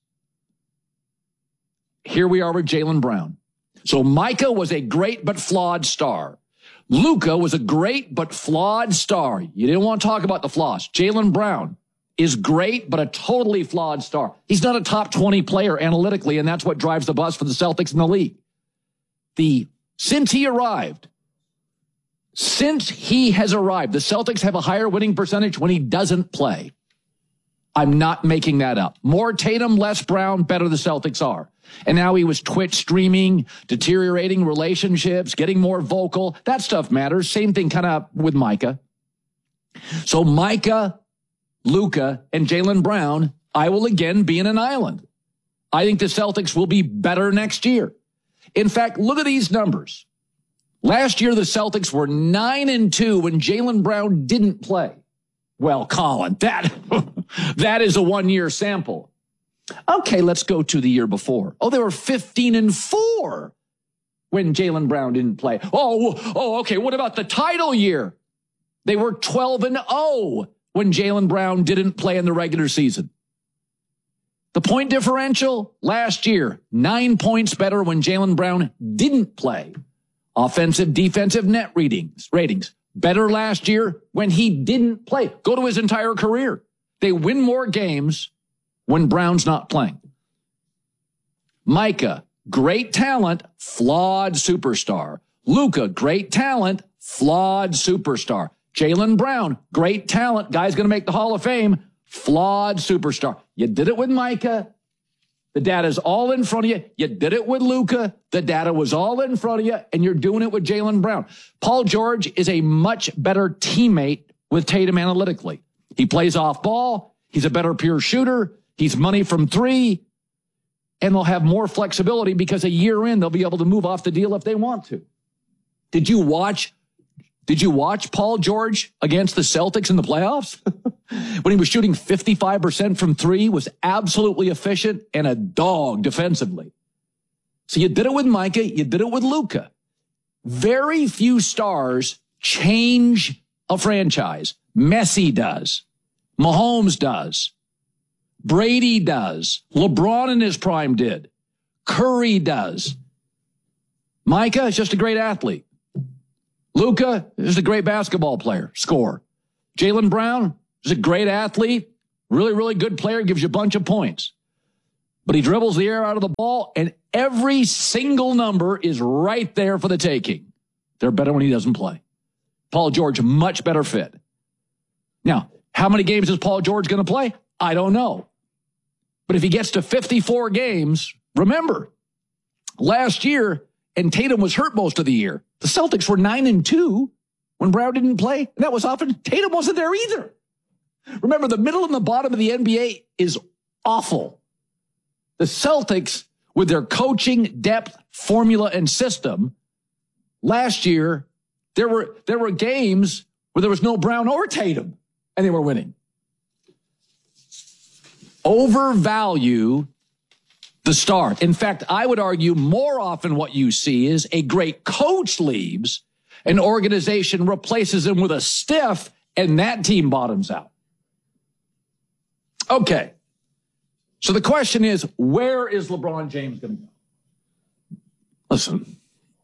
Here we are with Jaylen Brown. So Micah was a great but flawed star. Luka was a great but flawed star. You didn't want to talk about the flaws. Jaylen Brown is great but a totally flawed star. He's not a top twenty player analytically, and that's what drives the bus for the Celtics in the league. The since he arrived, since he has arrived, the Celtics have a higher winning percentage when he doesn't play. I'm not making that up. More Tatum, less Brown, better the Celtics are. And now he was Twitch streaming, deteriorating relationships, getting more vocal. That stuff matters. Same thing kind of with Micah. So Micah, Luka, and Jaylen Brown, I will again be in an island. I think the Celtics will be better next year. In fact, look at these numbers. Last year, the Celtics were nine and two when Jaylen Brown didn't play. Well, Colin, that, that is a one-year sample. Okay, let's go to the year before. Oh, they were fifteen and four when Jaylen Brown didn't play. Oh, oh, okay, what about the title year? They were twelve and oh when Jaylen Brown didn't play in the regular season. The point differential last year, nine points better when Jaylen Brown didn't play. Offensive, defensive net ratings, ratings. Better last year when he didn't play. Go to his entire career. They win more games when Brown's not playing. Micah, great talent, flawed superstar. Luka, great talent, flawed superstar. Jaylen Brown, great talent, guy's going to make the Hall of Fame, flawed superstar. You did it with Micah. The data's all in front of you. You did it with Luka. The data was all in front of you, and you're doing it with Jaylen Brown. Paul George is a much better teammate with Tatum analytically. He plays off ball. He's a better pure shooter. He's money from three. And they'll have more flexibility because a year in, they'll be able to move off the deal if they want to. Did you watch Did you watch Paul George against the Celtics in the playoffs? When he was shooting fifty-five percent from three, was absolutely efficient and a dog defensively. So you did it with Micah, you did it with Luka. Very few stars change a franchise. Messi does. Mahomes does. Brady does. LeBron in his prime did. Curry does. Micah is just a great athlete. Luka is a great basketball player, scorer. Jaylen Brown is a great athlete, really, really good player, gives you a bunch of points. But he dribbles the air out of the ball, and every single number is right there for the taking. They're better when he doesn't play. Paul George, much better fit. Now, how many games is Paul George going to play? I don't know. But if he gets to fifty-four games, remember, last year, and Tatum was hurt most of the year, the Celtics were nine and two when Brown didn't play. And that was often, Tatum wasn't there either. Remember, the middle and the bottom of the N B A is awful. The Celtics, with their coaching, depth, formula, and system, last year, there were there were games where there was no Brown or Tatum, and they were winning. Overvalue the star. In fact, I would argue more often what you see is a great coach leaves, an organization replaces him with a stiff, and that team bottoms out. Okay. So the question is, where is LeBron James going to go? Listen,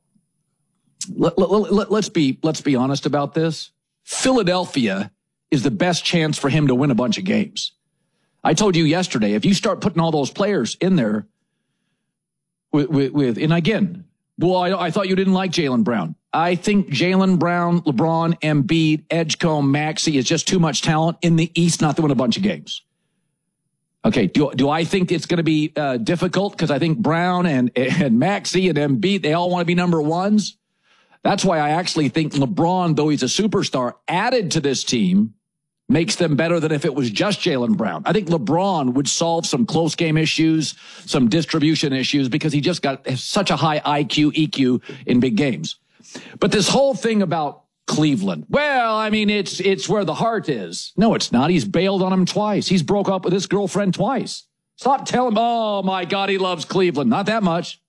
let, let, let, let's be, let's be honest about this. Philadelphia is the best chance for him to win a bunch of games. I told you yesterday, if you start putting all those players in there with, with, with and again, well, I, I thought you didn't like Jaylen Brown. I think Jaylen Brown, LeBron, Embiid, Edgecombe, Maxey is just too much talent in the East not to win a bunch of games. Okay, do, do I think it's going to be uh, difficult? Because I think Brown and, and Maxey and Embiid, they all want to be number ones. That's why I actually think LeBron, though he's a superstar, added to this team, makes them better than if it was just Jaylen Brown. I think LeBron would solve some close game issues, some distribution issues, because he just got such a high I Q, E Q in big games. But this whole thing about Cleveland, well, I mean, it's it's where the heart is. No, it's not. He's bailed on him twice. He's broke up with his girlfriend twice. Stop telling him, oh, my God, he loves Cleveland. Not that much.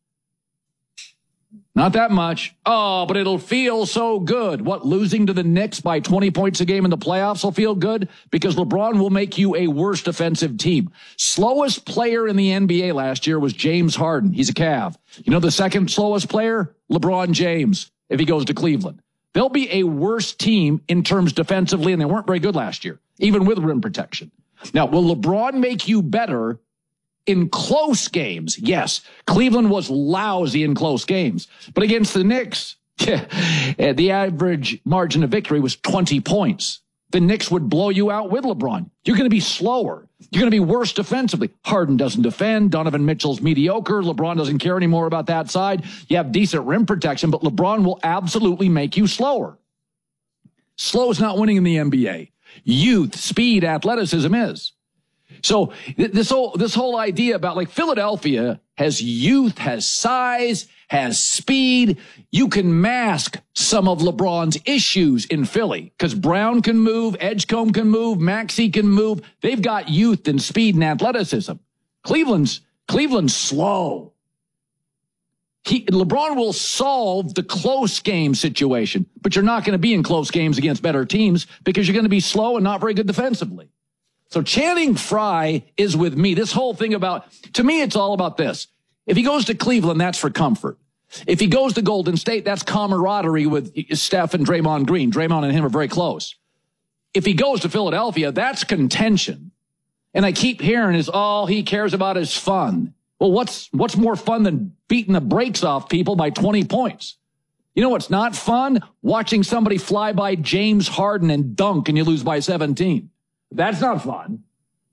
Not that much. Oh, but it'll feel so good. What, losing to the Knicks by twenty points a game in the playoffs will feel good? Because LeBron will make you a worse defensive team. Slowest player in the N B A last year was James Harden. He's a Cav. You know the second slowest player? LeBron James, if he goes to Cleveland. They'll be a worse team in terms defensively, and they weren't very good last year, even with rim protection. Now, will LeBron make you better in close games? Yes. Cleveland was lousy in close games. But against the Knicks, the average margin of victory was twenty points. The Knicks would blow you out with LeBron. You're going to be slower. You're going to be worse defensively. Harden doesn't defend. Donovan Mitchell's mediocre. LeBron doesn't care anymore about that side. You have decent rim protection, but LeBron will absolutely make you slower. Slow is not winning in the N B A. Youth, speed, athleticism is. So th- this whole, this whole idea about like Philadelphia has youth, has size, has speed. You can mask some of LeBron's issues in Philly because Brown can move, Edgecombe can move, Maxey can move. They've got youth and speed and athleticism. Cleveland's, Cleveland's slow. He, LeBron will solve the close game situation, but you're not going to be in close games against better teams because you're going to be slow and not very good defensively. So Channing Frye is with me. This whole thing about, to me, it's all about this. If he goes to Cleveland, that's for comfort. If he goes to Golden State, that's camaraderie with Steph and Draymond Green. Draymond and him are very close. If he goes to Philadelphia, that's contention. And I keep hearing is all he cares about is fun. Well, what's, what's more fun than beating the brakes off people by twenty points? You know what's not fun? Watching somebody fly by James Harden and dunk and you lose by seventeen. That's not fun.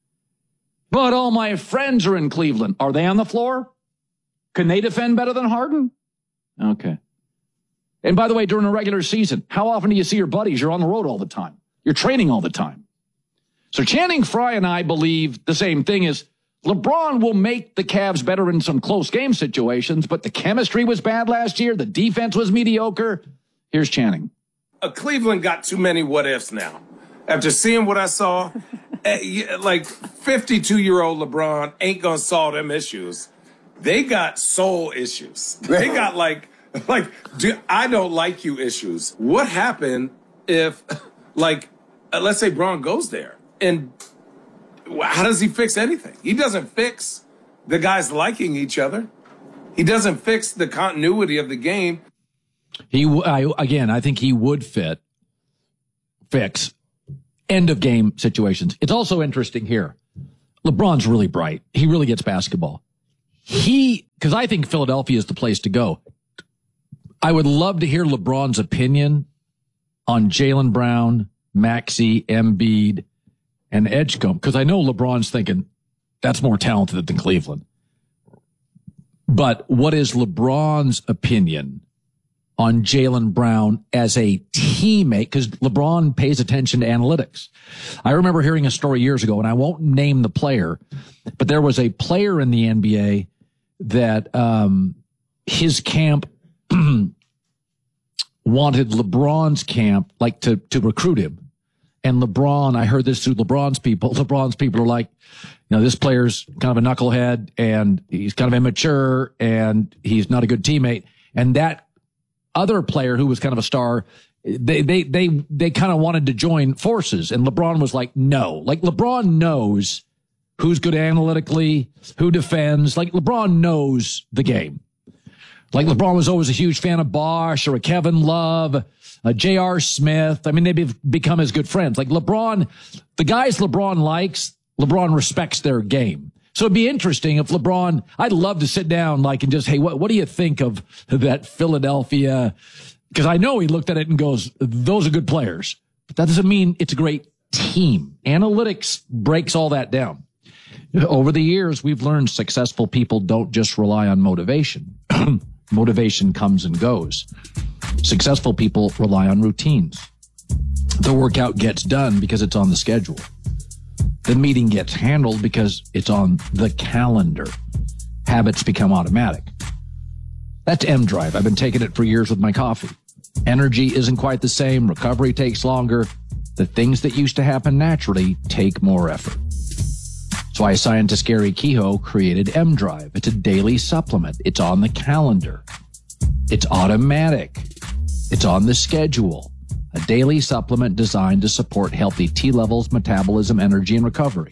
But all my friends are in Cleveland. Are they on the floor? Can they defend better than Harden? Okay. And by the way, during a regular season, how often do you see your buddies? You're on the road all the time. You're training all the time. So Channing Frye and I believe the same thing is LeBron will make the Cavs better in some close game situations, but the chemistry was bad last year. The defense was mediocre. Here's Channing. uh, Cleveland got too many what ifs now. After seeing what I saw, like fifty-two-year-old LeBron ain't gonna solve them issues. They got soul issues. They got like, like, do, I don't like you issues. What happened if, like, uh, let's say Bron goes there, and how does he fix anything? He doesn't fix the guys liking each other. He doesn't fix the continuity of the game. He, I, again, I think he would fit, fix end of game situations. It's also interesting here. LeBron's really bright. He really gets basketball. He, because I think Philadelphia is the place to go. I would love to hear LeBron's opinion on Jaylen Brown, Maxey, Embiid, and Edgecombe, because I know LeBron's thinking that's more talented than Cleveland. But what is LeBron's opinion on Jaylen Brown as a teammate? Because LeBron pays attention to analytics. I remember hearing a story years ago, and I won't name the player, but there was a player in the N B A that um, his camp wanted LeBron's camp, like, to, to recruit him. And LeBron, I heard this through LeBron's people. LeBron's people are like, you know, this player's kind of a knucklehead, and he's kind of immature, and he's not a good teammate. And that other player who was kind of a star, they they they they kind of wanted to join forces, and LeBron was like, no. Like, LeBron knows who's good analytically, who defends. Like, LeBron knows the game. Like, LeBron was always a huge fan of Bosh or a Kevin Love, a J R. Smith. I mean, they've become as good friends. Like, LeBron, the guys LeBron likes, LeBron respects their game. So it'd be interesting if LeBron, I'd love to sit down, like, and just, hey, what, what do you think of that Philadelphia? Because I know he looked at it and goes, those are good players. But that doesn't mean it's a great team. Analytics breaks all that down. Over the years, we've learned successful people don't just rely on motivation. Motivation comes and goes. Successful people rely on routines. The workout gets done because it's on the schedule. The meeting gets handled because it's on the calendar. Habits become automatic. That's M-Drive. I've been taking it for years with my coffee. Energy isn't quite the same. Recovery takes longer. The things that used to happen naturally take more effort. That's why scientist Gary Kehoe created M-Drive. It's a daily supplement. It's on the calendar. It's automatic. It's on the schedule. A daily supplement designed to support healthy T levels, metabolism, energy, and recovery.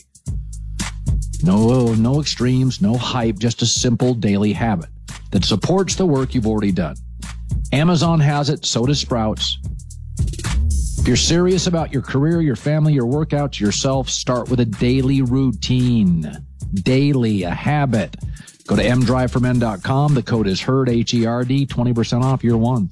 No, no extremes, no hype, just a simple daily habit that supports the work you've already done. Amazon has it, so does Sprouts. If you're serious about your career, your family, your workouts, yourself, start with a daily routine. Daily, a habit. Go to m drive for men dot com. The code is HERD, H E R D, twenty percent off year one.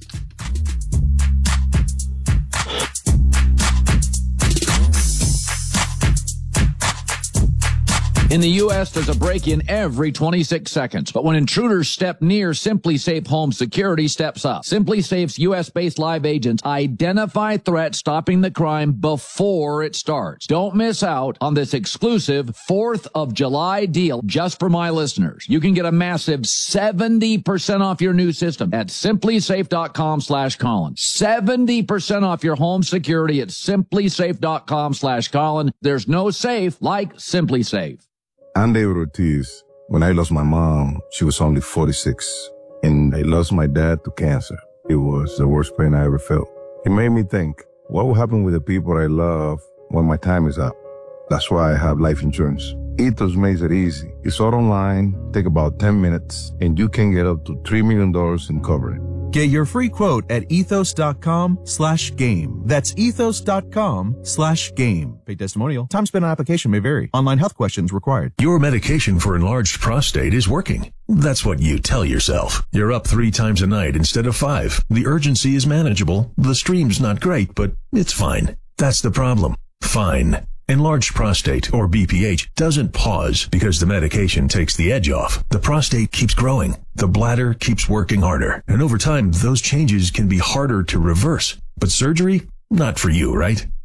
In the U S, there's a break-in every twenty-six seconds. But when intruders step near, SimpliSafe Home Security steps up. SimpliSafe's U S-based live agents identify threats, stopping the crime before it starts. Don't miss out on this exclusive fourth of July deal just for my listeners. You can get a massive seventy percent off your new system at SimpliSafe.com slash Colin. seventy percent off your home security at SimpliSafe.com slash Colin. There's no safe like SimpliSafe. I'm David Ortiz. When I lost my mom, she was only forty-six. And I lost my dad to cancer. It was the worst pain I ever felt. It made me think, what will happen with the people I love when my time is up? That's why I have life insurance. Ethos makes it easy. It's all online, take about ten minutes, and you can get up to three million dollars in coverage. Get your free quote at ethos.com slash game. That's ethos.com slash game. Paid testimonial. Time spent on application may vary. Online health questions required. Your medication for enlarged prostate is working. That's what you tell yourself. You're up three times a night instead of five. The urgency is manageable. The stream's not great, but it's fine. That's the problem. Fine. Enlarged prostate, or B P H, doesn't pause because the medication takes the edge off. The prostate keeps growing. The bladder keeps working harder. And over time, those changes can be harder to reverse. But surgery? Not for you, right?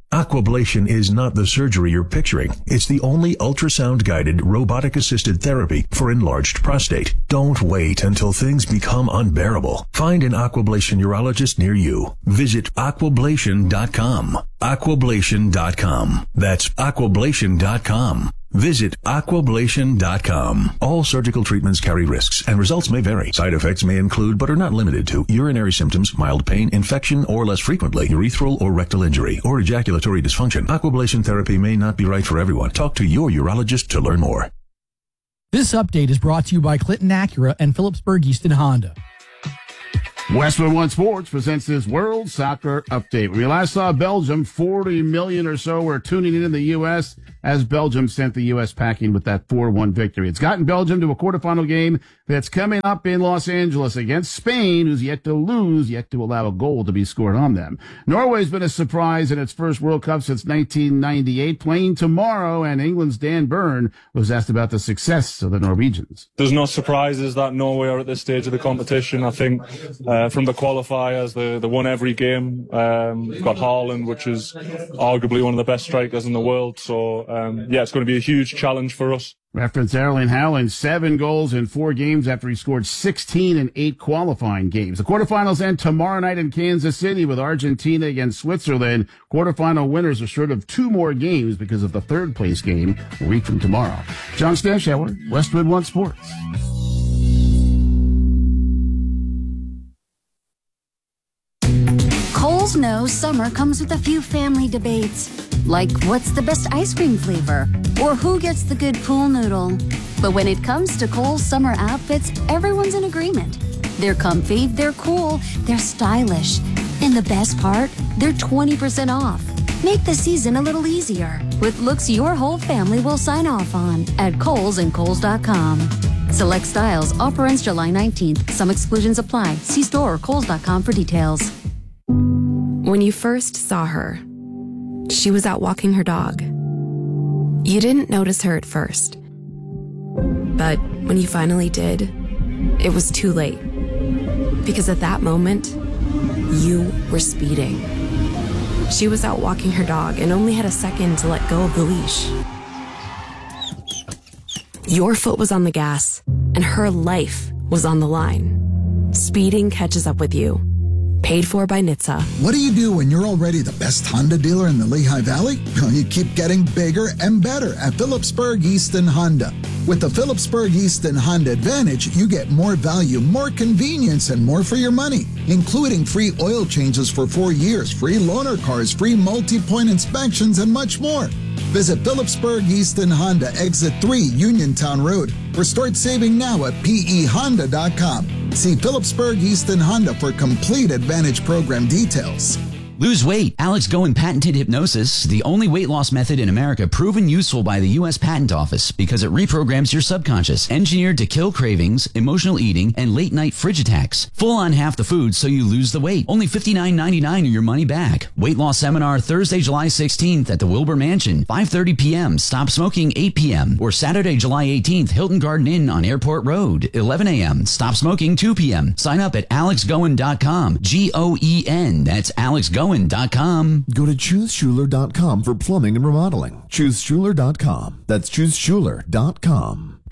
Aquablation is not the surgery you're picturing. It's the only ultrasound-guided, robotic-assisted therapy for enlarged prostate. Don't wait until things become unbearable. Find an Aquablation urologist near you. Visit aquablation dot com. aquablation dot com. That's aquablation dot com. Visit aquablation dot com. All surgical treatments carry risks, and results may vary. Side effects may include, but are not limited to, urinary symptoms, mild pain, infection, or less frequently, urethral or rectal injury, or ejaculatory dysfunction. Aquablation therapy may not be right for everyone. Talk to your urologist to learn more. This update is brought to you by Clinton Acura and Phillipsburg Easton Honda. Westwood One Sports presents this World Soccer Update. When we last saw Belgium, forty million or so were tuning in in the U S as Belgium sent the U S packing with that four one victory. It's gotten Belgium to a quarterfinal game that's coming up in Los Angeles against Spain, who's yet to lose, yet to allow a goal to be scored on them. Norway's been a surprise in its first World Cup since nineteen ninety-eight, playing tomorrow, and England's Dan Burn was asked about the success of the Norwegians. There's no surprises that Norway are at this stage of the competition. I think uh, from the qualifiers, they, they won every game. Um, we've got Haaland, which is arguably one of the best strikers in the world. So, um, yeah, it's going to be a huge challenge for us. Reference Erling Haaland, seven goals in four games after he scored sixteen in eight qualifying games. The quarterfinals end tomorrow night in Kansas City with Argentina against Switzerland. Quarterfinal winners are short of two more games because of the third place game a week from tomorrow. John Stanshauer, Westwood One Sports. Kohl's knows summer comes with a few family debates, like what's the best ice cream flavor, or who gets the good pool noodle. But when it comes to Kohl's summer outfits, everyone's in agreement. They're comfy, they're cool, they're stylish. And the best part, they're twenty percent off. Make the season a little easier with looks your whole family will sign off on at Kohl's and Kohl's dot com. Select styles, offer ends July nineteenth. Some exclusions apply. See store or Kohl's dot com for details. When you first saw her, she was out walking her dog. You didn't notice her at first. But when you finally did, it was too late. Because at that moment, you were speeding. She was out walking her dog and only had a second to let go of the leash. Your foot was on the gas, and her life was on the line. Speeding catches up with you. Paid for by N H T S A. What do you do when you're already the best Honda dealer in the Lehigh Valley? Well, you keep getting bigger and better at Phillipsburg Easton Honda. With the Phillipsburg Easton Honda Advantage, you get more value, more convenience, and more for your money, including free oil changes for four years, free loaner cars, free multi-point inspections, and much more. Visit Phillipsburg Easton Honda, Exit three, Uniontown Road, or start saving now at P E Honda dot com. See Phillipsburg Easton Honda for complete Advantage program details. Lose weight. Alex Goen patented hypnosis, the only weight loss method in America proven useful by the U S Patent Office because it reprograms your subconscious, engineered to kill cravings, emotional eating, and late-night fridge attacks. Full on half the food so you lose the weight. Only fifty-nine ninety-nine or your money back. Weight loss seminar Thursday, July sixteenth at the Wilbur Mansion, five thirty p.m. Stop smoking, eight p.m. Or Saturday, July eighteenth, Hilton Garden Inn on Airport Road, eleven a.m. Stop smoking, two p.m. Sign up at alex goen dot com. G O E N. That's alex goen dot com. Go to choose schuler dot com for plumbing and remodeling. choose schuler dot com. That's choose schuler dot com.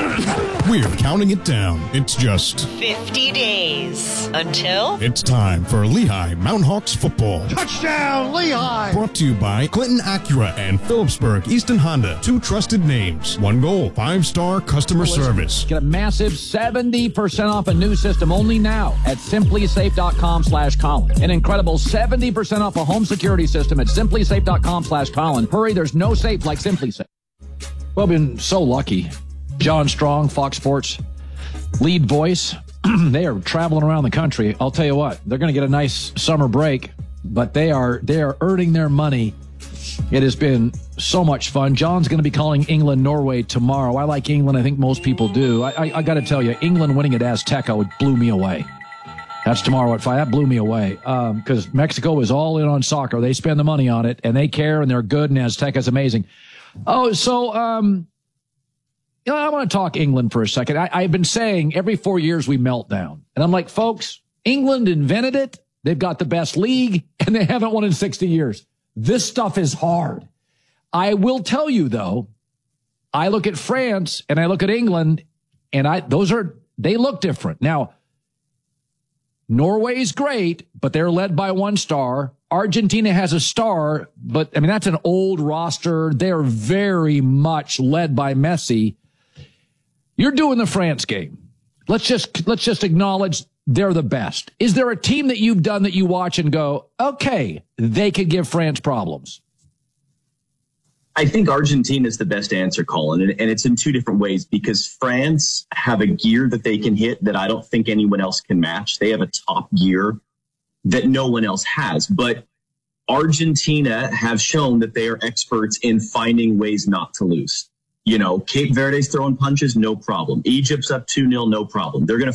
We're counting it down. It's just fifty days until it's time for Lehigh Mountain Hawks football. Touchdown, Lehigh! Brought to you by Clinton Acura and Phillipsburg Easton Honda. Two trusted names. One goal. Five-star customer service. Get a massive seventy percent off a new system only now at simply safe dot com slash Colin. An incredible seventy percent off a home security system at simply safe dot com slash Colin. Hurry, there's no safe like SimpliSafe. Well, I've been so lucky. John Strong, Fox Sports lead voice. They are traveling around the country. I'll tell you what, they're going to get a nice summer break, but they are they are earning their money. It has been so much fun. John's going to be calling England, Norway tomorrow. I like England. I think most people do. I, I, I got to tell you, England winning at Azteca blew me away. That's tomorrow at five. That blew me away because um, Mexico is all in on soccer. They spend the money on it, and they care, and they're good, and Azteca's amazing. Oh, so... um. You know, I want to talk England for a second. I, I've been saying every four years we melt down. And I'm like, folks, England invented it. They've got the best league, and they haven't won in sixty years. This stuff is hard. I will tell you, though, I look at France and I look at England, and I those are they look different. Now, Norway's great, but they're led by one star. Argentina has a star, but I mean, that's an old roster. They're very much led by Messi. You're doing the France game. Let's just let's just acknowledge they're the best. Is there a team that you've done that you watch and go, okay, they could give France problems? I think Argentina is the best answer, Colin, and, and it's in two different ways, because France have a gear that they can hit that I don't think anyone else can match. They have a top gear that no one else has. But Argentina have shown that they are experts in finding ways not to lose. You know, Cape Verde's throwing punches, no problem. Egypt's up two nil, no problem. They're going to